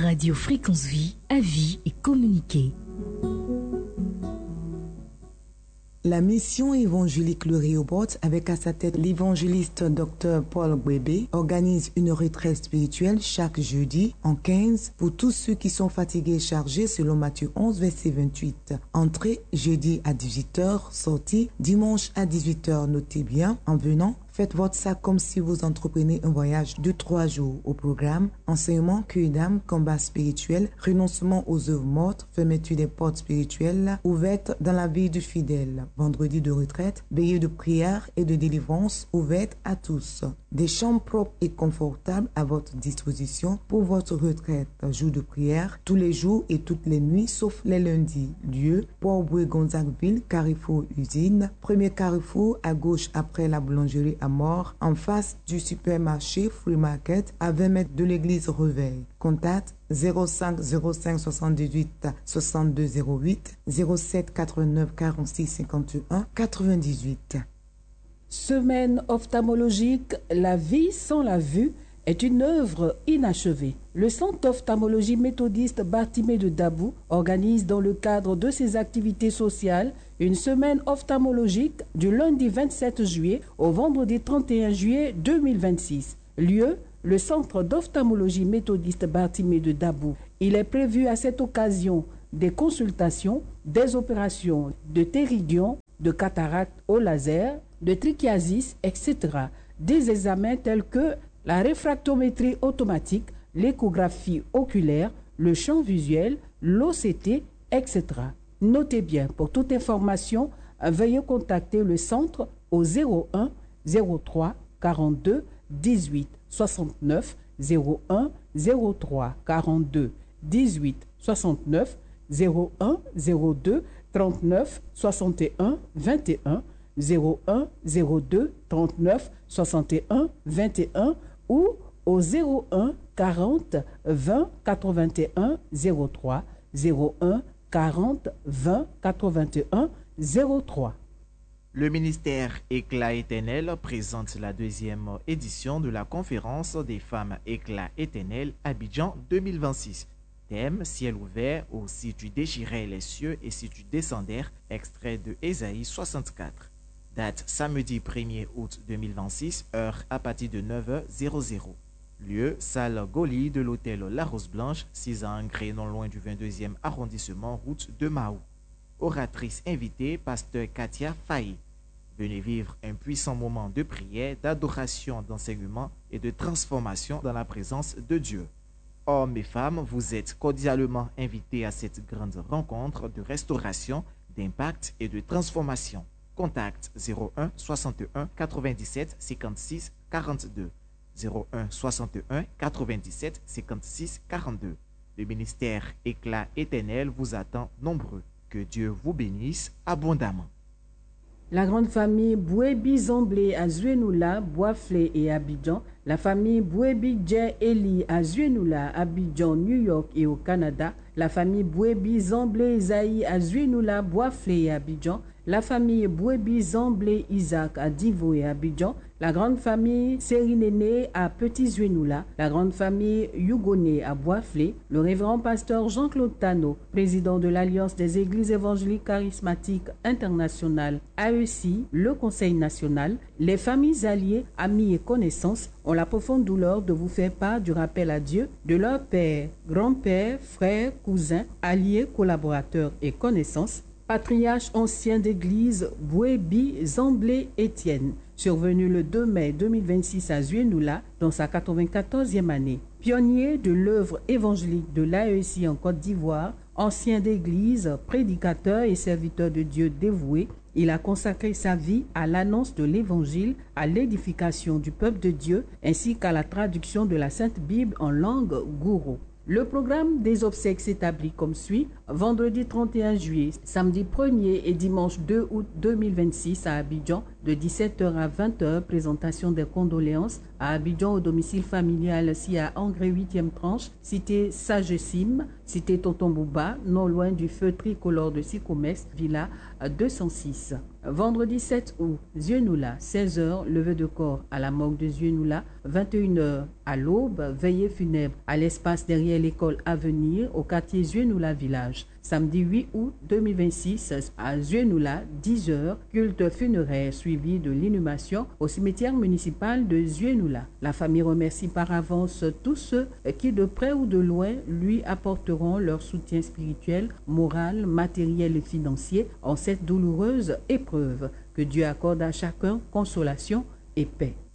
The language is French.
Radio Fréquence Vie, avis et communiquer. La mission évangélique Le Rehoboth, avec à sa tête l'évangéliste Dr Paul Gwebe, organise une retraite spirituelle chaque jeudi en 15 pour tous ceux qui sont fatigués et chargés selon Matthieu 11, verset 28. Entrée jeudi à 18h, sortie dimanche à 18h. Notez bien, en venant, faites votre sac comme si vous entreprenez un voyage de 3 jours. Au programme, enseignement, cueil d'âme, combat spirituel, renoncement aux œuvres mortes, fermeture des portes spirituelles ouvertes dans la vie du fidèle. Vendredi de retraite, veillée de prière et de délivrance ouverte à tous. Des chambres propres et confortables à votre disposition pour votre retraite. Jour de prière, tous les jours et toutes les nuits, sauf les lundis. Lieu, Port-Bouët-Gonzagueville, Carrefour Usine. Premier carrefour à gauche après la boulangerie à Mort, en face du supermarché Free Market, à 20 mètres de l'église Reveil. Contact 05 05 78 62 08 07 89 46 51 98. Semaine ophtalmologique, la vie sans la vue est une œuvre inachevée. Le Centre d'ophtalmologie méthodiste Bartimée de Dabou organise dans le cadre de ses activités sociales une semaine ophtalmologique du lundi 27 juillet au vendredi 31 juillet 2026. Lieu, le Centre d'ophtalmologie méthodiste Bartimée de Dabou. Il est prévu à cette occasion des consultations, des opérations de téridion, de cataracte au laser, de trichiasis, etc. Des examens tels que la réfractométrie automatique, l'échographie oculaire, le champ visuel, l'OCT, etc. Notez bien, pour toute information, veuillez contacter le centre au 01 03 42 18 69 01 03 42 18 69 01 02 39 61 21 01 02 39 61 21 ou au 01 40 20 81 03 01 40 20 81 03. Le ministère Éclat éternel présente la deuxième édition de la conférence des femmes Éclat éternel Abidjan 2026. Thème ciel ouvert, ou si tu déchirais les cieux et si tu descendais, extrait de Ésaïe 64. Date samedi 1er août 2026, heure à partir de 9h00. Lieu, salle Goli de l'hôtel La Rose Blanche, 6 ans ancré non loin du 22e arrondissement, route de Mahou. Oratrice invitée, pasteur Katia Faye. Venez vivre un puissant moment de prière, d'adoration, d'enseignement et de transformation dans la présence de Dieu. Hommes et femmes, vous êtes cordialement invités à cette grande rencontre de restauration, d'impact et de transformation. Contact 01 61 97 56 42. 01 61 97 56 42. Le ministère Éclat éternel vous attend nombreux. Que Dieu vous bénisse abondamment. La grande famille Bouébi-Zamblé à Zuenoula, Boisflé et Abidjan, la famille Bouébi-Djé-Eli à Zuenoula, Abidjan, New York et au Canada, la famille Bouébi-Zamblé-Isaïe à Zuenoula, Boisflé et Abidjan, la famille Bouébi-Zamblé-Isaac à Divo et Abidjan, la grande famille Sérinéné à Petit-Zuenoula, la grande famille Yougoné à Boisflé, le révérend pasteur Jean-Claude Tano, président de l'Alliance des Églises évangéliques charismatiques internationales, AECI, le Conseil national, les familles alliées, amis et connaissances ont la profonde douleur de vous faire part du rappel à Dieu de leurs pères, grands-pères, frères, cousins, alliés, collaborateurs et connaissances, patriarche ancien d'église Bouébi Zamblé Étienne, survenu le 2 mai 2026 à Zuenoula dans sa 94e année. Pionnier de l'œuvre évangélique de l'AECI en Côte d'Ivoire, ancien d'église, prédicateur et serviteur de Dieu dévoué, il a consacré sa vie à l'annonce de l'évangile, à l'édification du peuple de Dieu, ainsi qu'à la traduction de la Sainte Bible en langue gourou. Le programme des obsèques s'établit comme suit. Vendredi 31 juillet, samedi 1er et dimanche 2 août 2026 à Abidjan, de 17h à 20h, présentation des condoléances à Abidjan au domicile familial si à Angré 8e tranche, cité Sagessim, cité Tonton Bouba, non loin du feu tricolore de Sicomès, Villa 206. Vendredi 7 août, Zouenoula, 16h, levée de corps à la morgue de Zouenoula, 21h à l'aube, veillée funèbre à l'espace derrière l'école Avenir au quartier Zouenoula Village. Samedi 8 août 2026 à Zouenoula, 10h, culte funéraire suivi de l'inhumation au cimetière municipal de Zouenoula. La famille remercie par avance tous ceux qui de près ou de loin lui apporteront leur soutien spirituel, moral, matériel et financier en cette douloureuse épreuve. Que Dieu accorde à chacun consolation et paix.